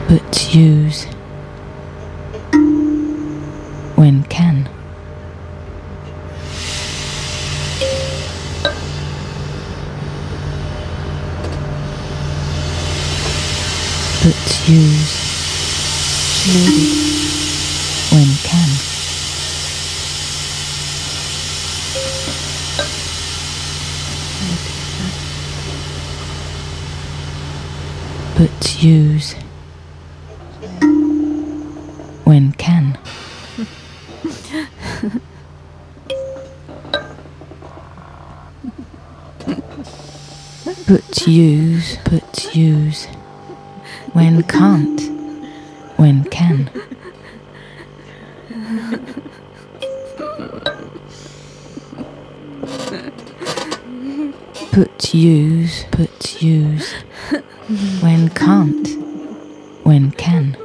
but use when can. But use Schneebig. when can. But use when can. But use when can't, when can. But use when can't, when can.